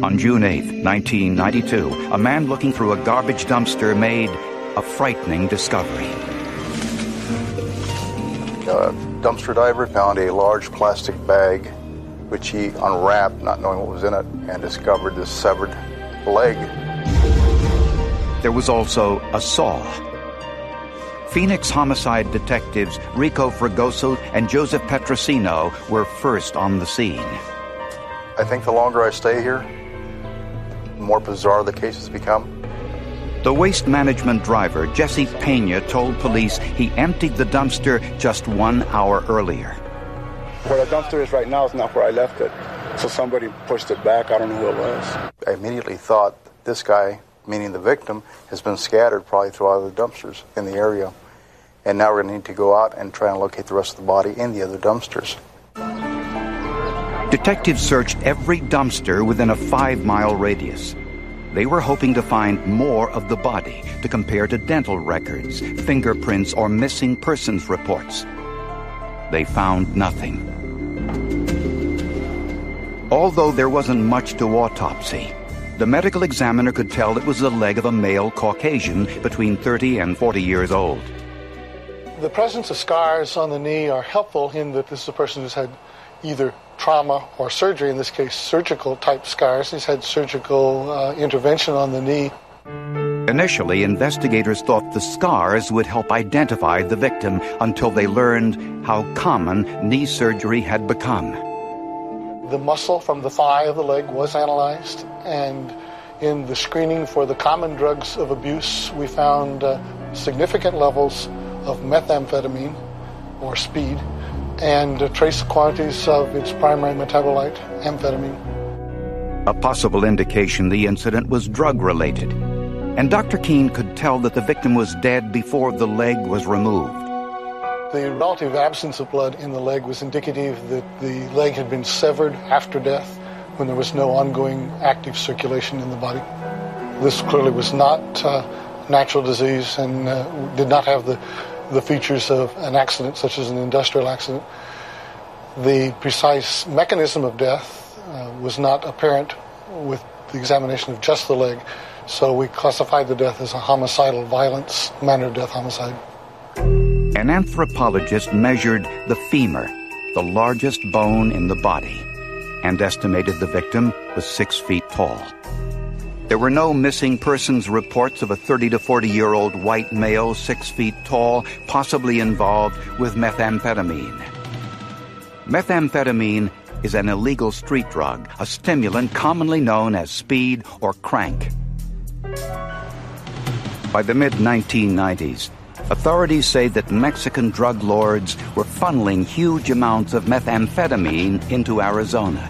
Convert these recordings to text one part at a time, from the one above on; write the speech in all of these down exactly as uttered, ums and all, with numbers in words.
On June eighth, nineteen ninety-two, a man looking through a garbage dumpster made a frightening discovery. A dumpster diver found a large plastic bag, which he unwrapped, not knowing what was in it, and discovered this severed leg. There was also a saw. Phoenix homicide detectives Rico Fragoso and Joseph Petrosino were first on the scene. I think the longer I stay here, the more bizarre the cases become. The waste management driver, Jesse Pena, told police he emptied the dumpster just one hour earlier. Where the dumpster is right now is not where I left it. So somebody pushed it back. I don't know who it was. I immediately thought this guy, meaning the victim, has been scattered probably throughout the dumpsters in the area. And now we're going to need to go out and try and locate the rest of the body in the other dumpsters. Detectives searched every dumpster within a five-mile radius. They were hoping to find more of the body to compare to dental records, fingerprints, or missing persons reports. They found nothing. Although there wasn't much to autopsy, the medical examiner could tell it was the leg of a male Caucasian between thirty and forty years old. The presence of scars on the knee are helpful in that this is a person who's had either trauma or surgery, in this case surgical type scars. He's had surgical uh, intervention on the knee. Initially, investigators thought the scars would help identify the victim until they learned how common knee surgery had become. The muscle from the thigh of the leg was analyzed, and in the screening for the common drugs of abuse, we found uh, significant levels of methamphetamine, or speed, and uh, trace quantities of its primary metabolite, amphetamine. A possible indication the incident was drug-related, and Doctor Keene could tell that the victim was dead before the leg was removed. The relative absence of blood in the leg was indicative that the leg had been severed after death when there was no ongoing active circulation in the body. This clearly was not uh, natural disease and uh, did not have the the features of an accident, such as an industrial accident. The precise mechanism of death uh, was not apparent with the examination of just the leg, so we classified the death as a homicidal violence, manner of death homicide. An anthropologist measured the femur, the largest bone in the body, and estimated the victim was six feet tall. There were no missing persons reports of a thirty to forty-year-old white male, six feet tall, possibly involved with methamphetamine. Methamphetamine is an illegal street drug, a stimulant commonly known as speed or crank. By the mid nineteen nineties, authorities say that Mexican drug lords were funneling huge amounts of methamphetamine into Arizona.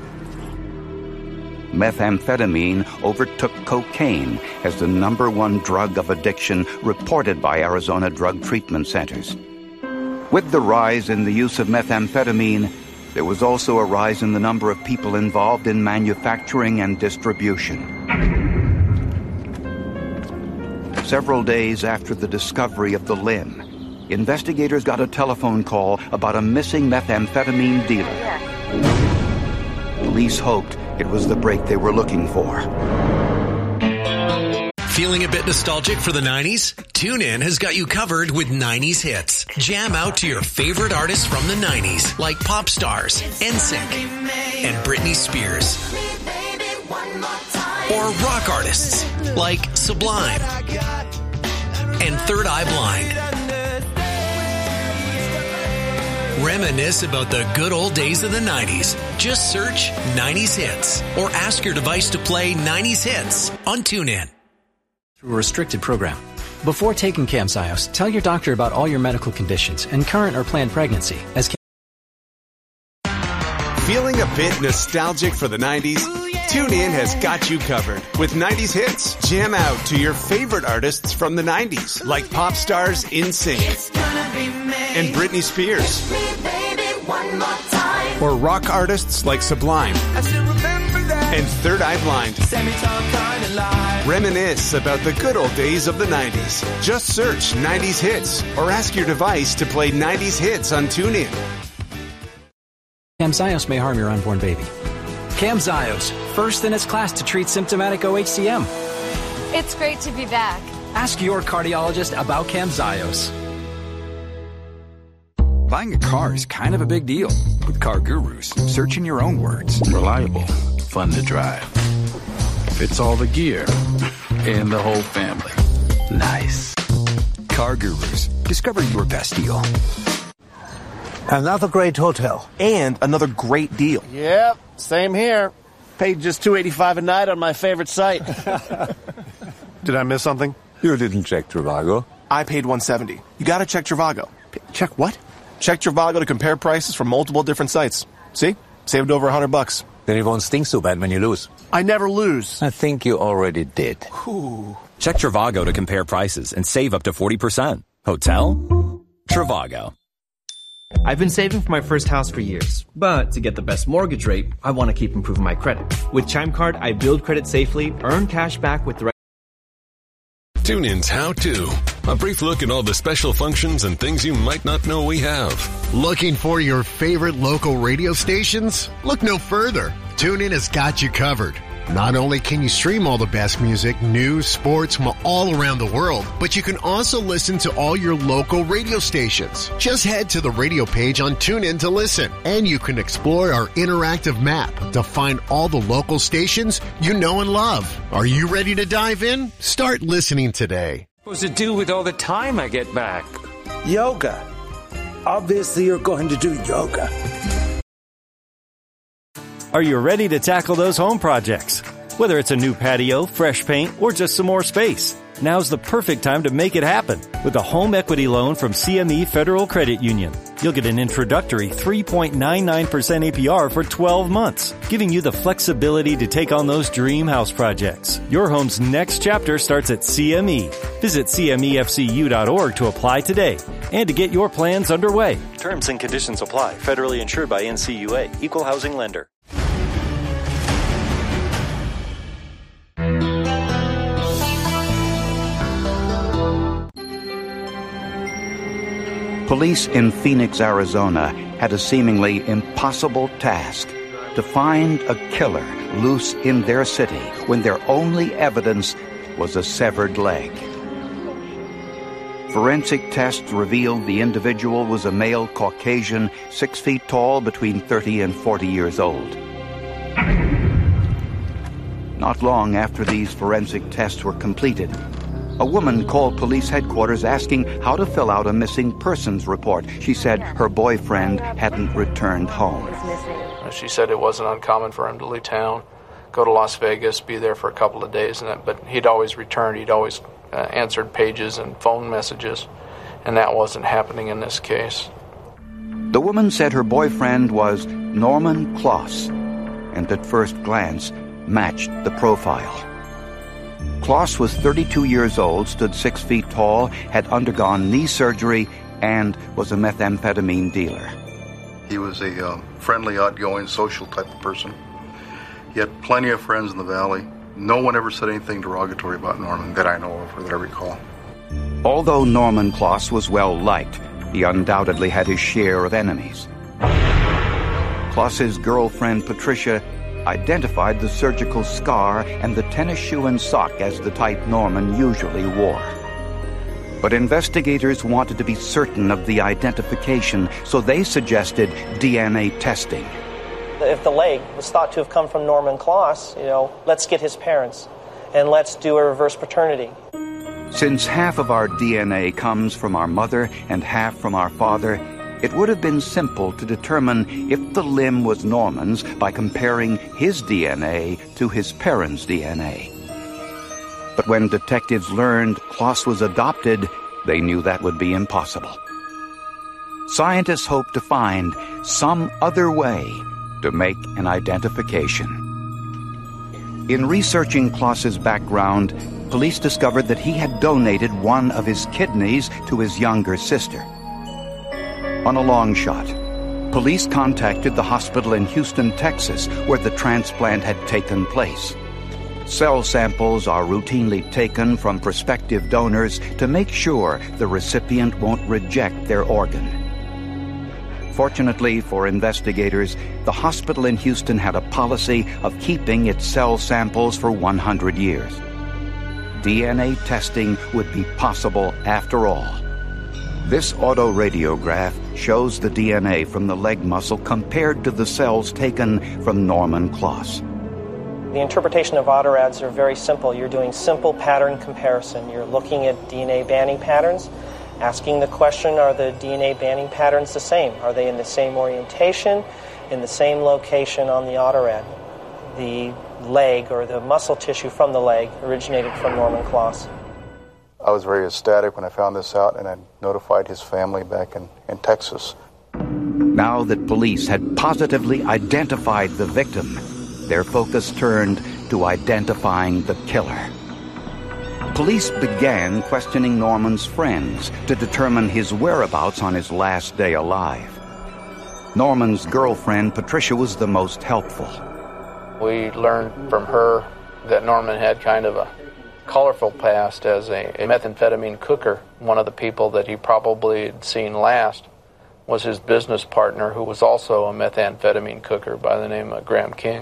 Methamphetamine overtook cocaine as the number one drug of addiction reported by Arizona drug treatment centers. With the rise in the use of methamphetamine, there was also a rise in the number of people involved in manufacturing and distribution. Several days after the discovery of the limb, investigators got a telephone call about a missing methamphetamine dealer. Police hoped it was the break they were looking for. Feeling a bit nostalgic for the nineties? TuneIn has got you covered with nineties hits. Jam out to your favorite artists from the nineties, like Pop Stars, N Sync, and Britney Spears. Or rock artists, like Sublime and Third Eye Blind. Reminisce about the good old days of the nineties. Just search nineties Hits or ask your device to play nineties Hits on TuneIn. Through a restricted program. Before taking Camzyos, tell your doctor about all your medical conditions and current or planned pregnancy. As Feeling a bit nostalgic for the nineties? TuneIn has got you covered with nineties hits. Jam out to your favorite artists from the nineties, like Pop Stars, N Sync, and Britney Spears. Or rock artists like Sublime and Third Eye Blind. Reminisce about the good old days of the nineties. Just search nineties hits or ask your device to play nineties hits on TuneIn. Camzyos may harm your unborn baby. Camzyos, first in its class to treat symptomatic O H C M. It's great to be back. Ask your cardiologist about Camzyos. Buying a car is kind of a big deal. With Car Gurus, search in your own words. Reliable, fun to drive. Fits all the gear and the whole family. Nice. Car Gurus. Discover your best deal. Another great hotel. And another great deal. Yep, same here. Paid just two hundred eighty-five dollars a night on my favorite site. Did I miss something? You didn't check Trivago. I paid one hundred seventy dollars. You gotta check Trivago. P- check what? Check Trivago to compare prices from multiple different sites. See? Saved over one hundred bucks. Then it won't stink so bad when you lose. I never lose. I think you already did. Ooh. Check Trivago to compare prices and save up to forty percent. Hotel? Trivago. I've been saving for my first house for years, but to get the best mortgage rate, I want to keep improving my credit. With Chime Card, I build credit safely, earn cash back with the right... TuneIn's How To. A brief look at all the special functions and things you might not know we have. Looking for your favorite local radio stations? Look no further. TuneIn has got you covered. Not only can you stream all the best music, news, sports from all around the world, but you can also listen to all your local radio stations. Just head to the radio page on TuneIn to listen, and you can explore our interactive map to find all the local stations you know and love. Are you ready to dive in? Start listening today. What's it do with all the time I get back? Yoga. Obviously, you're going to do yoga. Are you ready to tackle those home projects? Whether it's a new patio, fresh paint, or just some more space, now's the perfect time to make it happen with a home equity loan from C M E Federal Credit Union. You'll get an introductory three point nine nine percent A P R for twelve months, giving you the flexibility to take on those dream house projects. Your home's next chapter starts at C M E. Visit C M E F C U dot org to apply today and to get your plans underway. Terms and conditions apply. Federally insured by N C U A. Equal housing lender. Police in Phoenix, Arizona, had a seemingly impossible task: to find a killer loose in their city when their only evidence was a severed leg. Forensic tests revealed the individual was a male Caucasian, six feet tall, between thirty and forty years old. Not long after these forensic tests were completed, a woman called police headquarters asking how to fill out a missing persons report. She said her boyfriend hadn't returned home. She said it wasn't uncommon for him to leave town, go to Las Vegas, be there for a couple of days, and that, but he'd always returned. He'd always uh, answered pages and phone messages, and that wasn't happening in this case. The woman said her boyfriend was Norman Kloss, and at first glance matched the profile. Kloss was thirty-two years old, stood six feet tall, had undergone knee surgery, and was a methamphetamine dealer. He was a uh, friendly, outgoing, social type of person. He had plenty of friends in the valley. No one ever said anything derogatory about Norman that I know of or that I recall. Although Norman Kloss was well-liked, he undoubtedly had his share of enemies. Kloss's girlfriend, Patricia, identified the surgical scar and the tennis shoe and sock as the type Norman usually wore. But investigators wanted to be certain of the identification, so they suggested D N A testing. If the leg was thought to have come from Norman Kloss, you know, let's get his parents and let's do a reverse paternity. Since half of our D N A comes from our mother and half from our father, it would have been simple to determine if the limb was Norman's by comparing his D N A to his parents' D N A. But when detectives learned Kloss was adopted, they knew that would be impossible. Scientists hoped to find some other way to make an identification. In researching Kloss's background, police discovered that he had donated one of his kidneys to his younger sister. On a long shot, police contacted the hospital in Houston, Texas, where the transplant had taken place. Cell samples are routinely taken from prospective donors to make sure the recipient won't reject their organ. Fortunately for investigators, the hospital in Houston had a policy of keeping its cell samples for one hundred years. D N A testing would be possible after all. This autoradiograph shows the D N A from the leg muscle compared to the cells taken from Norman Kloss. The interpretation of autorads are very simple. You're doing simple pattern comparison. You're looking at D N A banding patterns, asking the question, are the D N A banding patterns the same? Are they in the same orientation, in the same location on the autorad? The leg or the muscle tissue from the leg originated from Norman Kloss. I was very ecstatic when I found this out, and I notified his family back in, in Texas. Now that police had positively identified the victim, their focus turned to identifying the killer. Police began questioning Norman's friends to determine his whereabouts on his last day alive. Norman's girlfriend, Patricia, was the most helpful. We learned from her that Norman had kind of a colorful past as a, a methamphetamine cooker. One of the people that he probably had seen last was his business partner, who was also a methamphetamine cooker by the name of Graham King.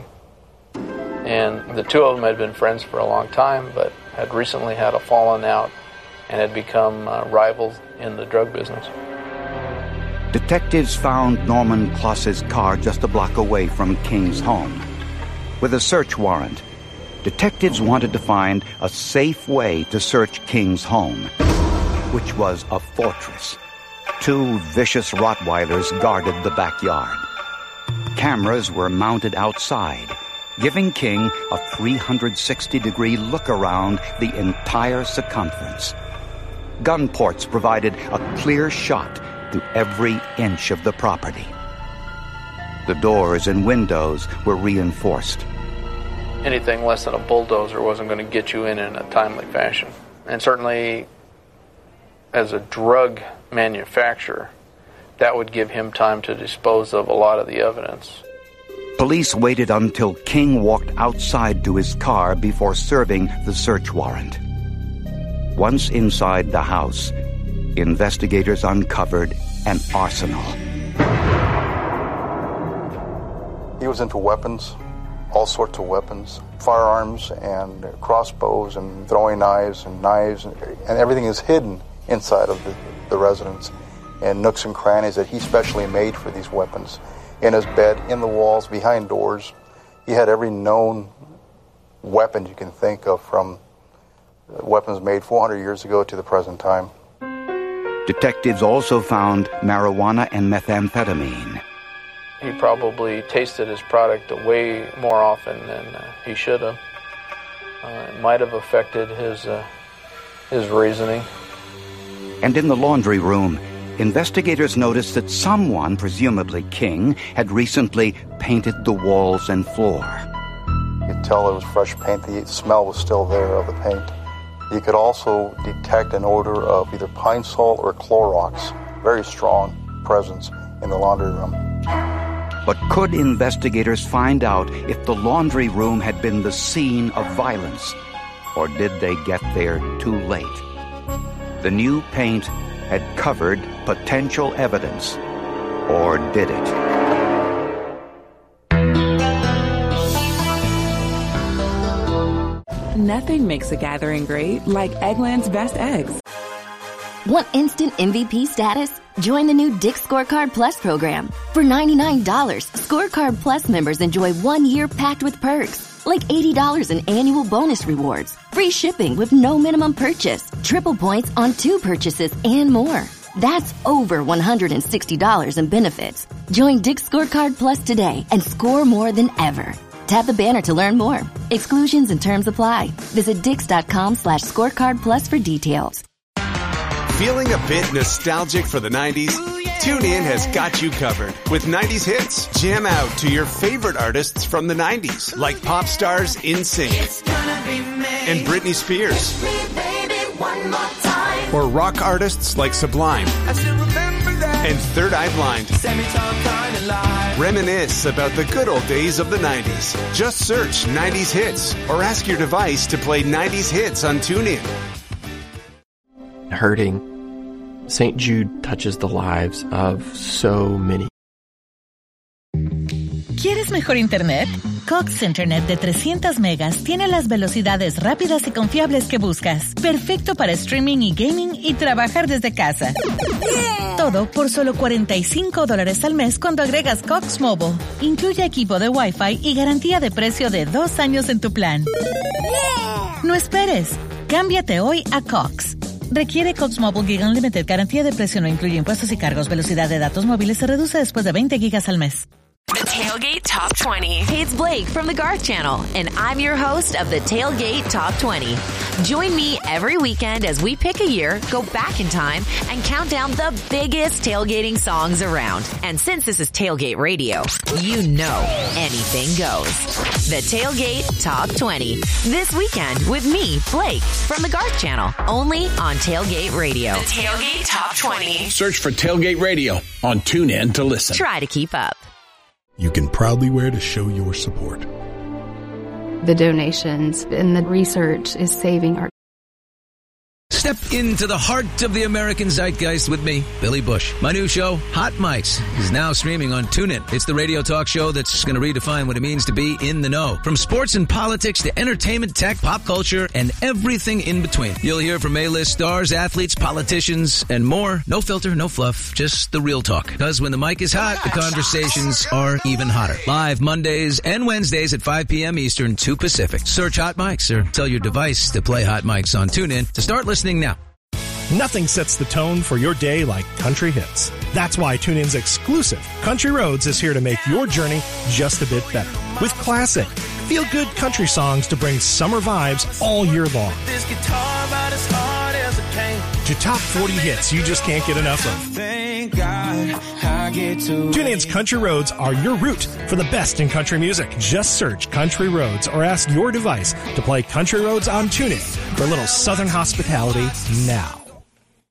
And the two of them had been friends for a long time, but had recently had a falling out and had become uh, rivals in the drug business. Detectives found Norman Kloss's car just a block away from King's home. With a search warrant, detectives wanted to find a safe way to search King's home, which was a fortress. Two vicious Rottweilers guarded the backyard. Cameras were mounted outside, giving King a three hundred sixty degree look around the entire circumference. Gun ports provided a clear shot to every inch of the property. The doors and windows were reinforced. Anything less than a bulldozer wasn't going to get you in in a timely fashion. And certainly, as a drug manufacturer, that would give him time to dispose of a lot of the evidence. Police waited until King walked outside to his car before serving the search warrant. Once inside the house, investigators uncovered an arsenal. He was into weapons, all sorts of weapons, firearms and crossbows and throwing knives and knives, and, and everything is hidden inside of the, the residence, and nooks and crannies that he specially made for these weapons. In his bed, in the walls, behind doors. He had every known weapon you can think of, from weapons made four hundred years ago to the present time. Detectives also found marijuana and methamphetamine. He probably tasted his product way more often than uh, he should have. Uh, it might have affected his, uh, his reasoning. And in the laundry room, investigators noticed that someone, presumably King, had recently painted the walls and floor. You could tell it was fresh paint. The smell was still there of the paint. You could also detect an odor of either pine salt or Clorox, very strong presence in the laundry room. But could investigators find out if the laundry room had been the scene of violence, or did they get there too late? The new paint had covered potential evidence, or did it? Nothing makes a gathering great like Eggland's Best Eggs. Want instant M V P status? Join the new Dick's Scorecard Plus program. For ninety-nine dollars, Scorecard Plus members enjoy one year packed with perks, like eighty dollars in annual bonus rewards, free shipping with no minimum purchase, triple points on two purchases, and more. That's over one hundred sixty dollars in benefits. Join Dick's Scorecard Plus today and score more than ever. Tap the banner to learn more. Exclusions and terms apply. Visit dix.com slash scorecard plus for details. Feeling a bit nostalgic for the nineties? TuneIn has got you covered with nineties hits. Jam out to your favorite artists from the nineties, like pop stars In Sync and Britney Spears, or rock artists like Sublime and Third Eye Blind. Reminisce about the good old days of the nineties. Just search nineties hits or ask your device to play nineties hits on TuneIn. Hurting, Saint Jude touches the lives of so many. mejor internet? Cox Internet de trescientas megas tiene las velocidades rápidas y confiables que buscas. Perfecto para streaming y gaming y trabajar desde casa. Yeah. Todo por solo cuarenta y cinco dólares al mes cuando agregas Cox Mobile. Incluye equipo de Wi-Fi y garantía de precio de dos años en tu plan. Yeah. No esperes. Cámbiate hoy a Cox. Requiere Cox Mobile Gig Unlimited. Garantía de precio no incluye impuestos y cargos. Velocidad de datos móviles se reduce después de veinte gigas al mes. The Tailgate Top twenty. Hey, it's Blake from the Garth Channel, and I'm your host of the Tailgate Top twenty. Join me every weekend as we pick a year, go back in time, and count down the biggest tailgating songs around. And since this is Tailgate Radio, you know anything goes. The Tailgate Top twenty. This weekend with me, Blake, from the Garth Channel, only on Tailgate Radio. The Tailgate Top twenty. Search for Tailgate Radio on TuneIn to listen. Try to keep up. You can proudly wear to show your support. The donations and the research is saving our... Step into the heart of the American zeitgeist with me, Billy Bush. My new show, Hot Mics, is now streaming on TuneIn. It's the radio talk show that's going to redefine what it means to be in the know. From sports and politics to entertainment, tech, pop culture, and everything in between. You'll hear from A-list stars, athletes, politicians, and more. No filter, no fluff, just the real talk. Because when the mic is hot, the conversations are even hotter. Live Mondays and Wednesdays at five p.m. Eastern, two Pacific. Search Hot Mics or tell your device to play Hot Mics on TuneIn to start listening now. Nothing sets the tone for your day like country hits. That's why TuneIn's exclusive Country Roads is here to make your journey just a bit better. With classic, feel-good country songs to bring summer vibes all year long. This guitar about as hard as it came. To top forty hits you just can't get enough of. Thank God I get to TuneIn's Country Roads are your route for the best in country music. Just search Country Roads or ask your device to play Country Roads on TuneIn for a little southern hospitality now.